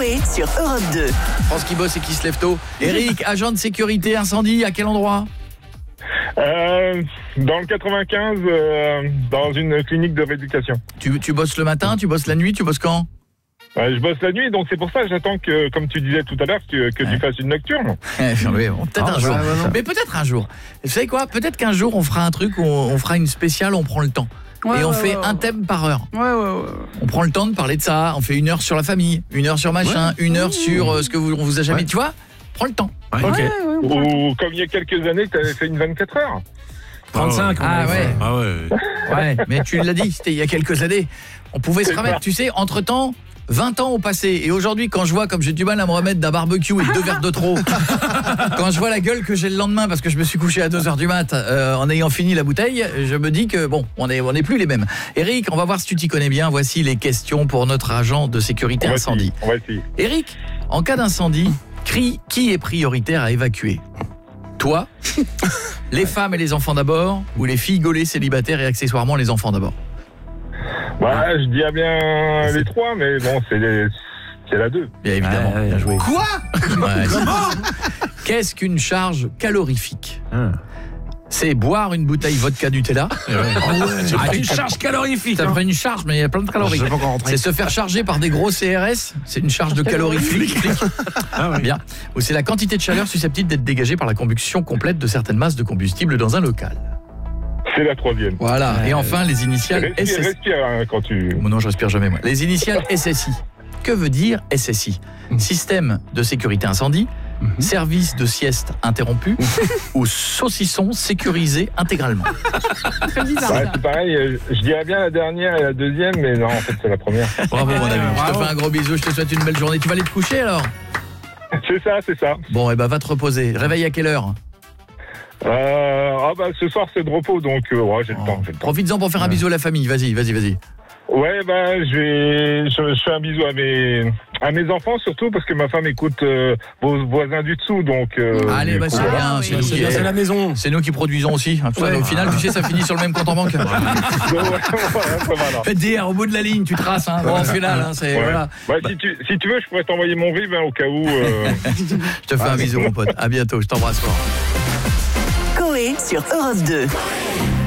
Coé sur Europe 2. France qui bosse et qui se lève tôt. Eric, agent de sécurité incendie, à quel endroit ? Dans le 95, dans une clinique de rééducation. Tu bosses le matin, tu bosses la nuit, tu bosses quand ? Je bosse la nuit, donc c'est pour ça que j'attends que, comme tu disais tout à l'heure, que tu fasses une nocturne. Oui, bon, peut-être un jour. Mais peut-être un jour. Vous savez quoi ? Peut-être qu'un jour on fera un truc où on fera une spéciale, on prend le temps. Et on fait un thème par heure. On prend le temps de parler de ça. On fait 1 heure sur la famille, 1 heure sur machin, 1 heure sur ce que on vous a jamais. Tu vois ? Prends le temps. Ok. Ou comme il y a quelques années, tu avais fait une 24 heures. 35. Ouais, mais tu l'as dit, c'était il y a quelques années. On pouvait se remettre, tu sais, entre-temps, 20 ans ont passé. Et aujourd'hui, quand je vois comme j'ai du mal à me remettre d'un barbecue et 2 verres de trop, quand je vois la gueule que j'ai le lendemain parce que je me suis couché à 2h du mat en ayant fini la bouteille, je me dis que bon, on est plus les mêmes. Eric, on va voir si tu t'y connais bien. Voici les questions pour notre agent de sécurité incendie. On va essayer. Eric, en cas d'incendie, qui est prioritaire à évacuer ? Toi, les femmes et les enfants d'abord, ou les filles gaulées célibataires et accessoirement les enfants d'abord ? Je dirais bien les 3, mais bon, c'est la 2. Bien évidemment, bien joué. Quoi ? Qu'est-ce qu'une charge calorifique ? C'est boire une bouteille vodka Nutella. C'est une charge calorifique. Ça fait une charge, mais il y a plein de calories. C'est se faire charger par des gros CRS. C'est une charge de calories flic. Bien. Ou c'est la quantité de chaleur susceptible d'être dégagée par la combustion complète de certaines masses de combustible dans un local. C'est la 3e. Voilà. Et enfin, les initiales SSI. Respire quand tu... Non, je respire jamais, moi. Les initiales SSI. Que veut dire SSI ? Système de sécurité incendie, service de sieste interrompu ou saucisson sécurisé intégralement. Très bizarre. C'est pareil, je dirais bien la dernière et la 2e, mais non, en fait, c'est la première. Bravo, mon ami. Je te fais un gros bisou, je te souhaite une belle journée. Tu vas aller te coucher, alors ? C'est ça. Bon, et va te reposer. Réveille à quelle heure ? Ce soir, c'est de repos, donc j'ai le temps. Profites-en pour faire un bisou à la famille. Vas-y. Ouais, je fais un bisou à mes enfants, surtout parce que ma femme écoute vos voisins du dessous, donc... Allez, c'est bien, c'est la maison. C'est nous qui produisons aussi. Au final, tu sais, ça finit sur le même compte en banque. Faites DR au bout de la ligne, tu traces. Au final, c'est... Voilà. Si tu veux, je pourrais t'envoyer mon RIB au cas où... Je te fais un bisou, mon pote. À bientôt, je t'embrasse fort. Coé sur Europe 2.